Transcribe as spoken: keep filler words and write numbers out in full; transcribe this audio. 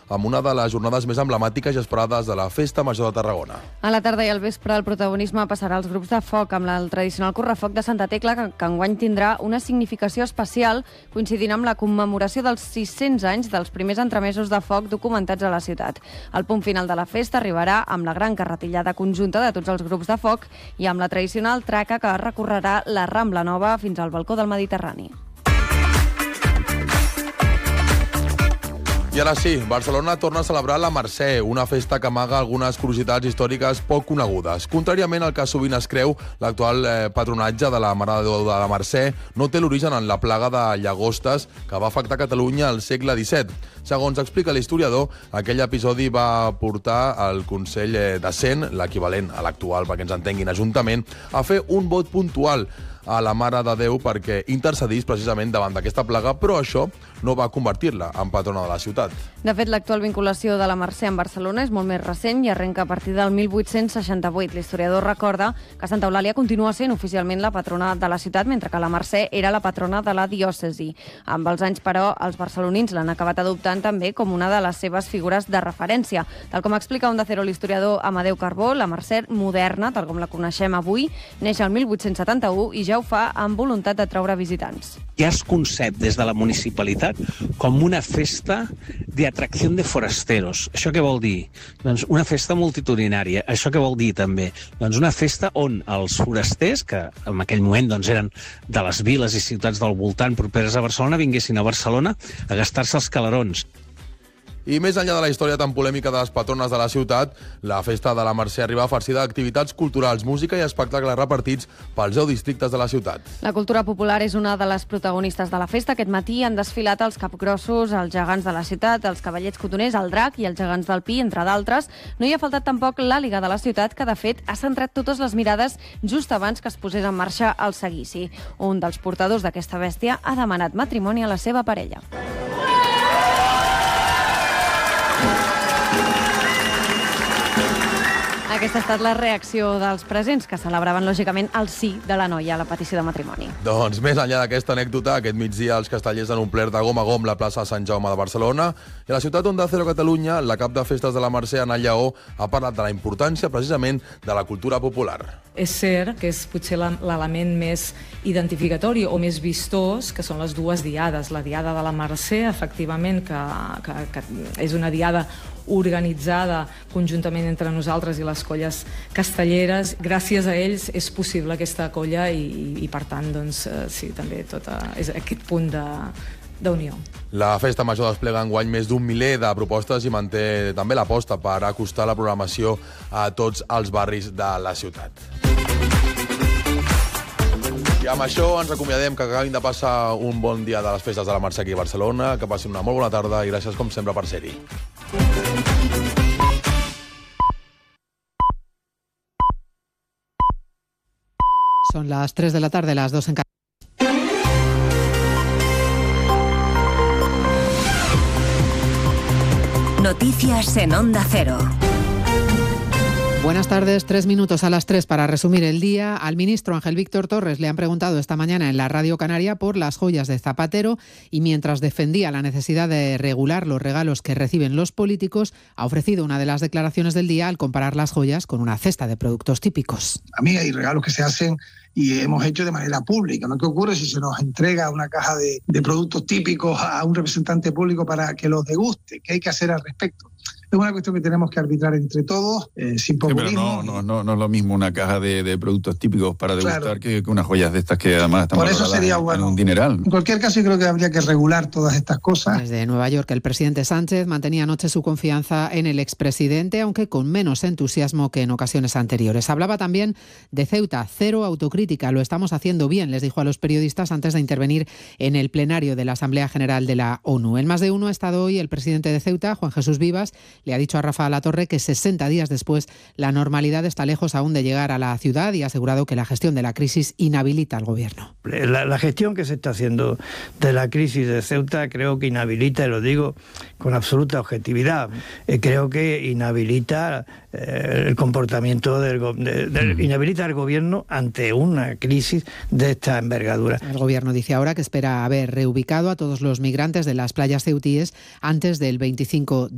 amb una de les jornades més emblemàtiques i esperades de la Festa Major de Tarragona. A la tarda i al vespre el protagonisme passarà als grups de foc amb el tradicional correfoc de Santa Tecla, que, que enguany tindrà una significació especial coincidint amb la commemoració dels sis-cents anys dels primers entremesos de foc documentats a la ciutat. El punt final de la festa arribarà amb la gran carretillada conjunta de tots els grups de foc i amb la tradicional traca que recorrerà la Rambla Nova fins al balcó del Mediterrani. I ara sí, Barcelona torna a celebrar la Mercè, una festa que amaga algunes curiositats històriques poc conegudes. Contràriament al que sovint es creu, l'actual eh, patronatge de la Mare de Déu de la Mercè no té l'origen en la plaga de llagostes que va afectar Catalunya al segle disset. Segons explica l'historiador, aquell episodi va portar al Consell de Cent, l'equivalent a l'actual, perquè ens entenguin, Ajuntament, a fer un vot puntual a la Mare de Déu perquè intercedís precisament davant d'aquesta plaga, però això no va convertir-la en patrona de la ciutat. De fet, l'actual vinculació de la Mercè amb Barcelona és molt més recent i arrenca a partir del mil vuit-cents seixanta-vuit. L'historiador recorda que Santa Eulàlia continua sent oficialment la patrona de la ciutat, mentre que la Mercè era la patrona de la diòcesi. Amb els anys, però, els barcelonins l'han acabat adoptant també com una de les seves figures de referència. Tal com explica Onda Cero l'historiador Amadeu Carbó, la Mercè moderna, tal com la coneixem avui, neix el mil vuit-cents setanta-u i ja ho fa amb voluntat de traure visitants. Ja es concep des de la municipalitat com una festa d'atracció de forasteros. Això què vol dir? Doncs una festa multitudinària. Això què vol dir també? Doncs una festa on els forasters, que en aquell moment doncs, eren de les viles i ciutats del voltant properes a Barcelona, vinguessin a Barcelona a gastar-se els calarons. I més enllà de la història tan polèmica de les patrones de la ciutat, la festa de la Mercè arriba farcida d'activitats culturals, música i espectacles repartits pels deu districtes de la ciutat. La cultura popular és una de les protagonistes de la festa. Aquest matí han desfilat els capgrossos, els gegants de la ciutat, els cavallets cotoners, el drac i els gegants del Pi, entre d'altres. No hi ha faltat tampoc l'àliga de la ciutat, que de fet ha centrat totes les mirades just abans que es posés en marxa el seguici. Un dels portadors d'aquesta bèstia ha demanat matrimoni a la seva parella. Aquesta ha estat la reacció dels presents, que celebraven, lògicament, el sí de la noia a la petició de matrimoni. Doncs més enllà d'aquesta anècdota, aquest migdia els castellers han omplert de gom a gom la plaça Sant Jaume de Barcelona i a la ciutat Onda Cero Catalunya, la cap de festes de la Mercè, Ana Lleó, ha parlat de la importància, precisament, de la cultura popular. És cert que és potser l'element més identificatori o més vistós, que són les dues diades. La diada de la Mercè, efectivament, que, que, que és una diada organitzada conjuntament entre nosaltres i les colles castelleres. Gràcies a ells és possible aquesta colla i, i, i per tant, doncs, sí, també tota, és aquest punt de, d'unió. La Festa Major desplega enguany més d'un miler de propostes i manté també l'aposta per acostar la programació a tots els barris de la ciutat. I amb això ens acomiadem, que acabin de passar un bon dia de les festes de la Mercè aquí a Barcelona, que passin una molt bona tarda i gràcies com sempre per ser-hi. Son las tres de la tarde, las dos en Canarias. Noticias en Onda Cero. Buenas tardes, tres minutos a las tres para resumir el día. Al ministro Ángel Víctor Torres le han preguntado esta mañana en la Radio Canaria por las joyas de Zapatero y mientras defendía la necesidad de regular los regalos que reciben los políticos, ha ofrecido una de las declaraciones del día al comparar las joyas con una cesta de productos típicos. A mí hay regalos que se hacen y hemos hecho de manera pública, ¿no? ¿Qué ocurre si se nos entrega una caja de, de productos típicos a un representante público para que los deguste? ¿Qué hay que hacer al respecto? Es una cuestión que tenemos que arbitrar entre todos, eh, sin populismo. Sí, pero no, no, no, no es lo mismo una caja de, de productos típicos para degustar, claro, que, que unas joyas de estas que además están por eso sería bueno. En un dineral. En cualquier caso, yo creo que habría que regular todas estas cosas. Desde Nueva York, el presidente Sánchez mantenía anoche su confianza en el expresidente, aunque con menos entusiasmo que en ocasiones anteriores. Hablaba también de Ceuta, cero autocrítica, lo estamos haciendo bien, les dijo a los periodistas antes de intervenir en el plenario de la Asamblea General de la ONU. En Más de Uno ha estado hoy el presidente de Ceuta, Juan Jesús Vivas, le ha dicho a Rafa Latorre que sesenta días después la normalidad está lejos aún de llegar a la ciudad y ha asegurado que la gestión de la crisis inhabilita al gobierno. La, la gestión que se está haciendo de la crisis de Ceuta creo que inhabilita, y lo digo con absoluta objetividad, eh, creo que inhabilita eh, el comportamiento del, de, de, mm. inhabilita al gobierno ante una crisis de esta envergadura. El gobierno dice ahora que espera haber reubicado a todos los migrantes de las playas ceutíes antes del veinticinco de